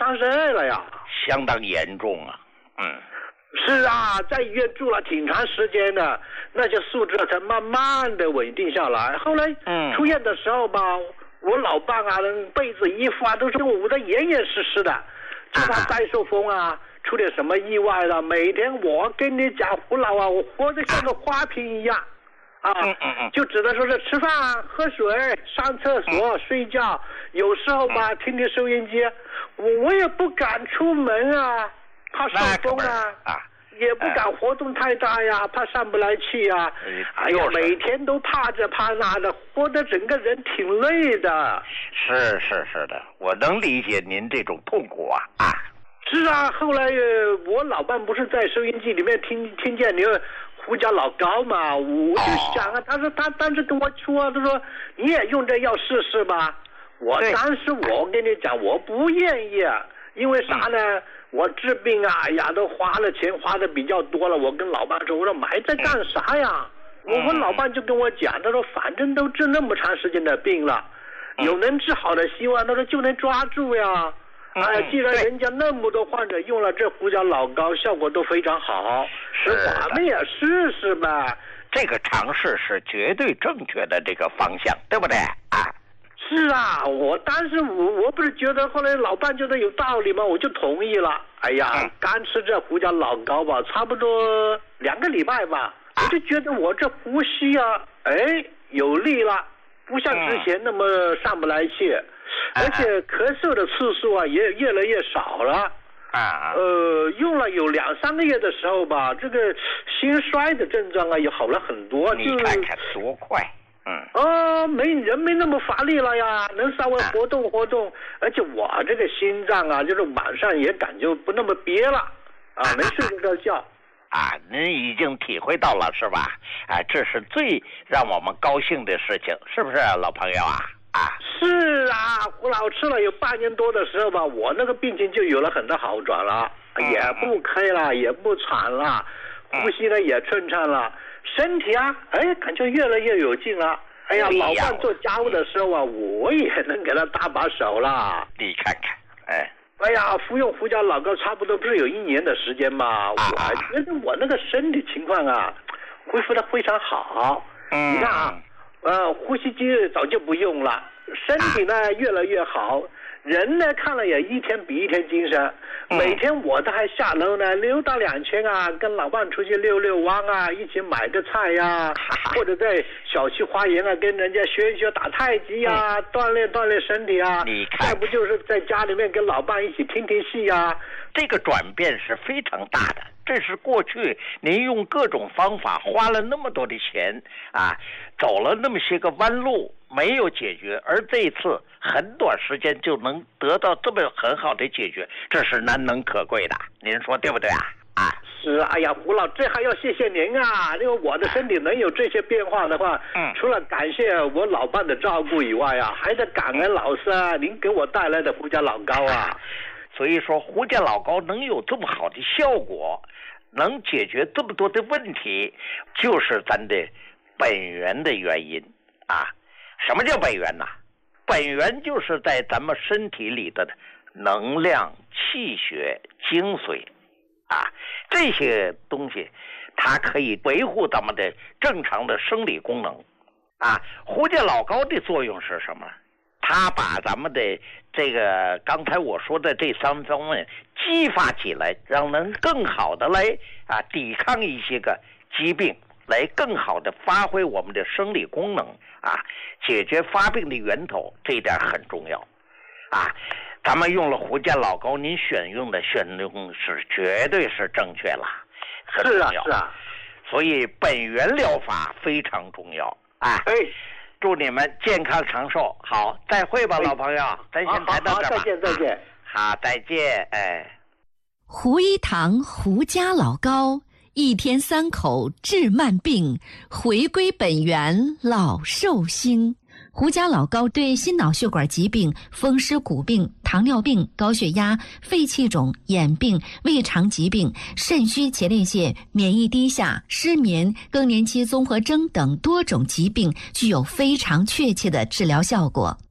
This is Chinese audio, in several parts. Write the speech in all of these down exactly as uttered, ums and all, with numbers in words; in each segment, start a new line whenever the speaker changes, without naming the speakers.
伤肾了呀，
相当严重啊。嗯，
是啊，在医院住了挺长时间的，那些素质才慢慢的稳定下来。后来出院的时候吧，我老伴啊，被子衣服啊都是捂得严严实实的，就怕再受风啊。出点什么意外了，每天我跟你讲胡老啊，我活得像个花瓶一样啊，
嗯嗯嗯，
就只能说是吃饭、喝水、上厕所、嗯、睡觉，有时候吧、嗯、听听收音机，我我也不敢出门啊，怕受风啊，啊也不敢活动太大呀，怕上不来气呀，哎呀，每天都怕这怕那的，活得整个人挺累的。
是是是的，我能理解您这种痛苦啊啊。
是啊，后来我老伴不是在收音机里面听听见你胡椒老高嘛，我就想啊，他说他当时跟我说，他说你也用这药试试吧。我当时我跟你讲，我不愿意，因为啥呢？嗯、我治病啊，哎呀，都花了钱，花的比较多了。我跟老伴说，我说买这干啥呀？嗯、我我老伴就跟我讲，他说反正都治那么长时间的病了，嗯、有能治好的希望，他说就能抓住呀。哎，既然人家那么多患者用了这胡椒老膏，效果都非常好，是我们也试试呗。
这个尝试是绝对正确的这个方向，对不对啊？
是啊，我当时我我不是觉得后来老伴觉得有道理吗？我就同意了。哎呀，嗯、刚吃这胡椒老膏吧，差不多两个礼拜吧，我就觉得我这呼吸啊，哎，有力了，不像之前那么上不来气。嗯而且咳嗽的次数啊也越来越少了，啊，呃，用了有两三个月的时候吧，这个心衰的症状啊也好了很多。
你看看多快，嗯，
啊，没人没那么乏力了呀，能稍微活动活动，啊、而且我这个心脏啊，就是晚上也感觉不那么憋了，啊，没睡着觉。
啊，您已经体会到了是吧？啊，这是最让我们高兴的事情，是不是老朋友啊？啊，
是啊，胡老吃了有半年多的时候吧，我那个病情就有了很大好转了，嗯、也不咳了，也不喘了，呼吸呢也顺畅了，身体啊，哎，感觉越来越有劲了。哎呀，老伴做家务的时候啊，我也能给他搭把手了。
你看看，哎，
哎呀，服用胡椒老膏差不多不是有一年的时间嘛，啊、我觉得我那个身体情况啊，恢复的非常好。嗯，你看啊。呃，呼吸机早就不用了，身体呢越来越好，人呢看了也一天比一天精神。每天我都还下楼呢溜达两圈啊，跟老伴出去溜溜弯啊，一起买个菜呀，或者在小区花园啊跟人家学一学打太极呀，嗯、锻炼锻炼身体啊。
你看，
再不就是在家里面跟老伴一起听听戏呀。
这个转变是非常大的。这是过去您用各种方法花了那么多的钱啊，走了那么些个弯路没有解决，而这一次很短时间就能得到这么很好的解决，这是难能可贵的，您说对不对啊？啊，
是，哎呀，胡老，这还要谢谢您啊！因为我的身体能有这些变化的话，嗯，除了感谢我老伴的照顾以外啊，还得感恩老师啊，您给我带来的胡椒老膏啊。
所以说胡椒老膏能有这么好的效果，能解决这么多的问题，就是咱的本源的原因啊。什么叫本源呢？本源就是在咱们身体里的能量、气血、精髓啊，这些东西它可以维护咱们的正常的生理功能啊。胡椒老膏的作用是什么？它把咱们的这个刚才我说的这三方面激发起来，让能更好的来啊抵抗一些个疾病，来更好的发挥我们的生理功能啊，解决发病的源头，这一点很重要啊。咱们用了胡椒老膏，您选用的选用是绝对是正确了，很重要。
是啊，是啊。
所以本源疗法非常重要啊。
哎。
祝你们健康长寿，好，再会吧，老朋友，咱先谈到这儿吧。
再见，再见。
好，再见，哎。
胡一堂胡家老膏，一天三口治慢病，回归本源老寿星。胡家老膏对心脑血管疾病、风湿骨病、糖尿病、高血压、肺气肿、眼病、胃肠疾病、肾虚前列腺、免疫低下、失眠、更年期综合征等多种疾病具有非常确切的治疗效果。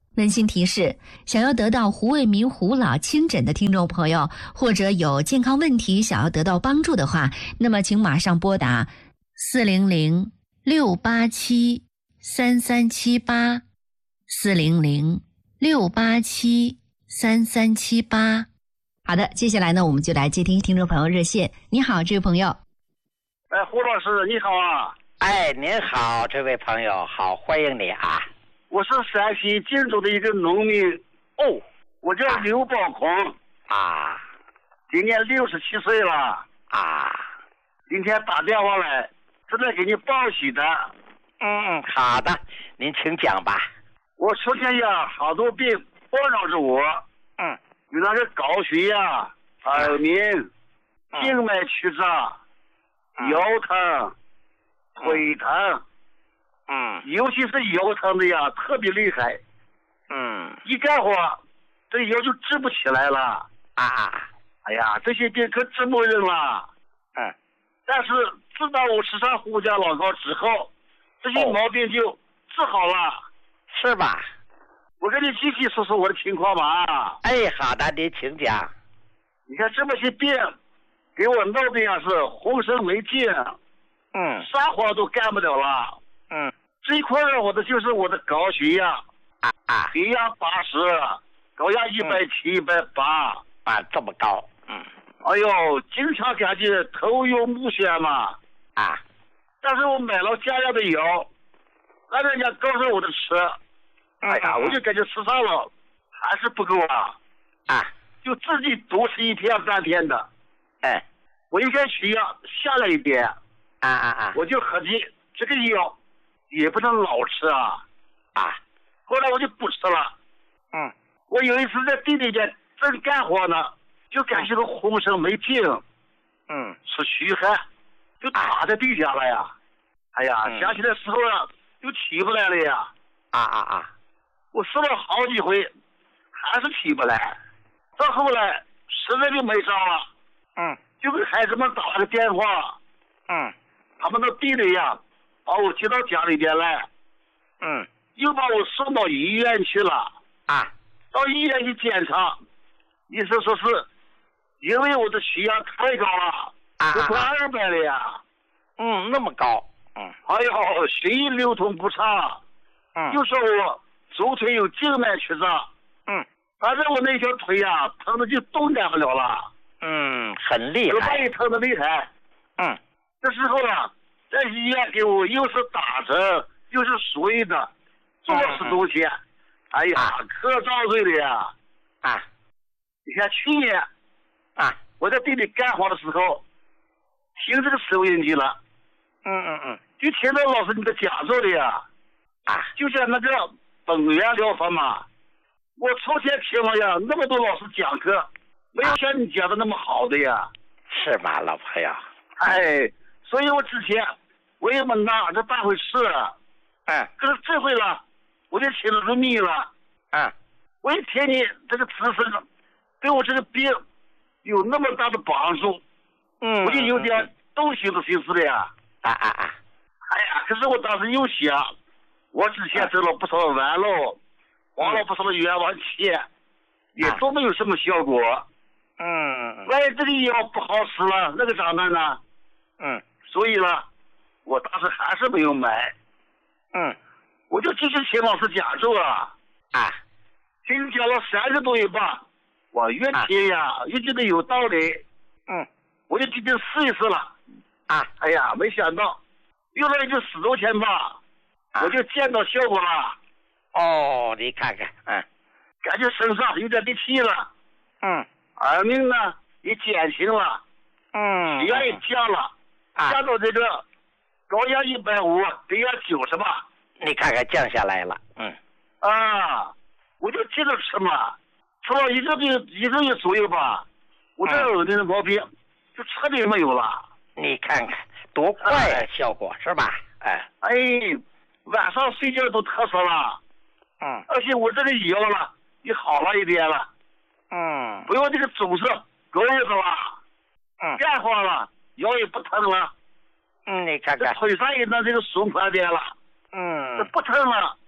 温馨提示：想要得到胡卫民胡老亲诊的听众朋友，或者有健康问题想要得到帮助的话，那么请马上拨打四零零六八七三三七八四零零六八七三三七八。好的，接下来呢，我们就来接听听众朋友热线。你好，这位朋友。
哎，胡老师，你好啊！
哎，您好，这位朋友，好，欢迎你啊！
我是陕西晋州的一个农民。
哦，
我叫刘宝孔
啊，
今年六十七岁了
啊。
今天打电话来，是来给你报喜的。
嗯嗯，好的，您请讲吧。
我首先呀，好多病困扰着我。
嗯，
有那个高血压、耳鸣、
嗯、
静脉曲张、
嗯、
腰疼、腿疼。
嗯，
尤其是腰疼的呀，特别厉害。
嗯，
一干活，这腰就直不起来了。
啊，
哎呀，这些病可治不人了。
嗯，
但是自打我吃上胡家老膏之后，这些毛病就治好了。哦、
是吧？
我跟你具体说说我的情况吧。
哎，好的，您请讲。
你看这么些病，给我闹的呀是浑身没劲。
嗯，
啥活都干不了了。
嗯，
最困扰我的就是我的高血压。
啊啊，
血压八十，高压一百七、一百八。
啊，这么高。嗯。
哎呦，经常感觉头晕目眩嘛。
啊。
但是我买了家样的药，按人家告诉我的吃。哎呀，我就感觉吃上了，还是不够啊！
啊，
就自己多吃一天半天的。
哎，
我应该血压下来一点。
啊啊啊！
我就合计这个药也不能老吃啊。
啊，
后来我就不吃了。
嗯，
我有一次在地里边正干活呢，就感觉到浑身没劲。
嗯，
是虚汗，就躺在地下了呀。哎呀，
嗯、
想起来时候啊，就起不来了呀。
啊啊啊！
我试了好几回，还是起不来。到后来实在就没招了。
嗯，
就给孩子们打了个电话。
嗯，
他们到地里呀，把我接到家里边来。
嗯，
又把我送到医院去了。
啊，
到医院去检查，医生说是因为我的血压太高了，都快二百了呀。
嗯，那么高。嗯，
哎呦，血液流通不畅。
嗯，
又说我左腿有静脉曲张。
嗯，
反正我那条腿呀、啊，疼的就动弹不了了。
嗯，很厉害。
胳膊也疼的厉害。
嗯，
这时候啊，在医院给我又是打针又是输液的，做了十多天。嗯、哎呀，啊、可遭罪了呀！
啊，
你看去年
啊，
我在地里干活的时候，听这个收音机了。
嗯嗯嗯，
就听到老师你的讲座的呀。
啊，
就像那个本源疗法嘛，我昨天听了呀，那么多老师讲课，没有像你讲的那么好的呀。
是吗，老朋友？
哎，所以我之前我也没拿这当回事。
嗯。
可是这回了，我就听得入迷了。
嗯。
我一听你这个知识，对我这个病有那么大的帮助。
嗯。
我就有点动心的心思了呀。
啊啊啊！
哎呀，可是我当时又想。我之前挣了不少弯路，花了不少的冤枉钱，也都没有什么效果。
嗯，
万一这个药不好使了，那个咋办呢？
嗯，
所以呢，我当时还是没有买。
嗯，
我就继续听老师讲座啊。
啊，
听讲了三个多月吧，我越听呀、啊、越觉得有道理。
嗯，
我就决定试一试了。
啊，
哎呀，没想到用了也就十多天吧。我就见到效果了。
哦，你看看，嗯，
感觉身上有点力气了。
嗯，
耳鸣呢也减轻了。
嗯，
血压也降了，
啊、
降到这个高压一百五，低压九十吧。
你看看降下来了。嗯，
啊，我就接着吃嘛，吃了一个月一个月左右吧，我这耳鸣的毛病就彻底没有了。
你看看多快呀、啊，效果是吧？哎
哎。晚上睡觉都特色了。
嗯，
而且我这个腰了也好了一点了。
嗯，
不用这个总是狗日子了。
嗯，
干活了腰也不疼了。
嗯，你看看
这腿上也能这个松宽点了。
嗯，
这不疼了，这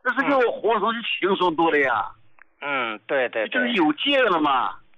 这是给我活出去轻松多了呀。
嗯，对对对，
就是有劲了嘛。